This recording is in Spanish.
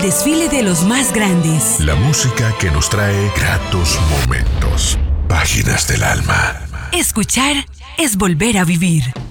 desfile de los más grandes. La música que nos trae gratos momentos. Páginas del alma. Escuchar es volver a vivir.